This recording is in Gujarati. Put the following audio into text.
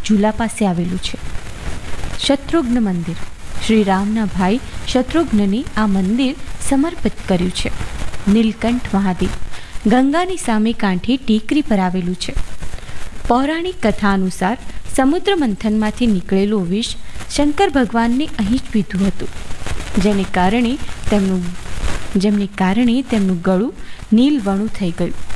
ઝૂલા પાસે આવેલું છે. શત્રુઘ્ન મંદિર. શ્રી રામના ભાઈ શત્રુઘ્નને આ મંદિર સમર્પિત કર્યું છે. નીલકંઠ મહાદેવ ગંગાની સામે કાંઠે ટેકરી પર આવેલું છે. પૌરાણિક કથા અનુસાર સમુદ્ર મંથનમાંથી નીકળેલું વિષ શંકર ભગવાનને અહીં જ પીધું હતું, જેને કારણે તેમનું ગળું નીલવણું થઈ ગયું.